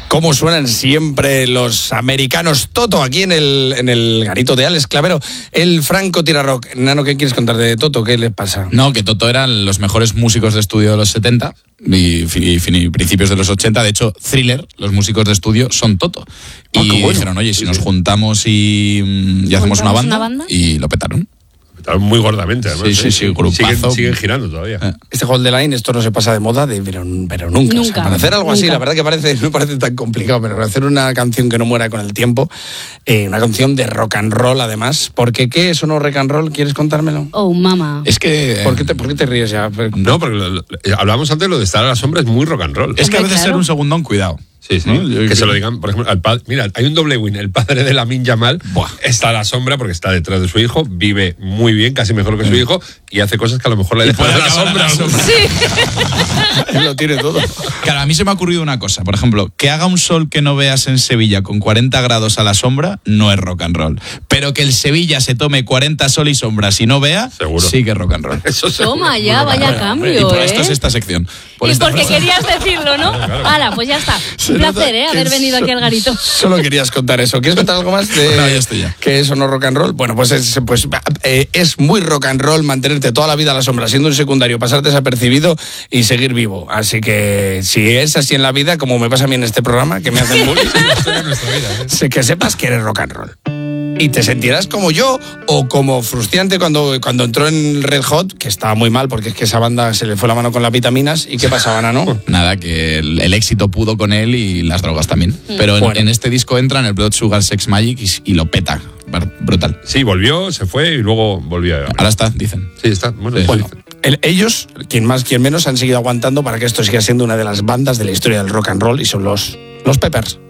Cómo suenan siempre los americanos. Toto, aquí en el garito de Alex Clavero, el Franco Tirarock. Nano, ¿qué quieres contar de Toto? ¿Qué les pasa? No, que Toto eran los mejores músicos de estudio de los 70 y principios de los 80. De hecho, Thriller, los músicos de estudio, son Toto. Y dijeron, oye, si nos juntamos y hacemos una banda, y lo petaron. Muy gordamente, además. Sí, grupazo. Siguen girando todavía. Este Hold the Line, esto no se pasa de moda, pero nunca. O sea, para hacer algo así, la verdad que no parece tan complicado, pero para hacer una canción que no muera con el tiempo, una canción de rock and roll, además. ¿Por qué eso no rock and roll? ¿Quieres contármelo? Oh, mamá. Es que... ¿Por qué te ríes ya? No, porque hablábamos antes, lo de estar a la sombra es muy rock and roll. Es que a veces ser un segundón, cuidado. Sí. ¿No? Que se lo digan, por ejemplo, al padre. Mira, hay un doble win. El padre de Lamine Yamal está a la sombra porque está detrás de su hijo, vive muy bien, casi mejor que su hijo, y hace cosas que a lo mejor le dejan a la sombra. Sí. Él lo tiene todo. Claro, a mí se me ha ocurrido una cosa. Por ejemplo, que haga un sol que no veas en Sevilla con 40 grados a la sombra, no es rock and roll. Pero que el Sevilla se tome 40 sol y sombras y no vea, seguro. Sí que es rock and roll. Eso toma ya, vaya cambio. Y por esto es esta sección. Y porque querías decirlo, ¿no? Hala, pues ya está. Un placer, haber venido aquí al garito. Solo querías contar eso. ¿Quieres contar algo más de no, ya estoy ya. Que eso no es rock and roll? Bueno, pues es muy rock and roll mantenerte toda la vida a la sombra, siendo un secundario, pasar desapercibido y seguir vivo. Así que si es así en la vida, como me pasa a mí en este programa, que me hacen bullying, que sepas que eres rock and roll. Y te sentirás como yo o como Frustiante cuando entró en Red Hot, que estaba muy mal porque es que esa banda se le fue la mano con las vitaminas. ¿Y qué pasaba, Nano? Nada, que el éxito pudo con él y las drogas también. Pero en este disco entra en el Blood Sugar Sex Magic y lo peta. Brutal. Sí, volvió, se fue y luego volvió. Ahora está, dicen. Sí, está. Bueno, ellos, quien más, quien menos, han seguido aguantando para que esto siga siendo una de las bandas de la historia del rock and roll y son los Peppers.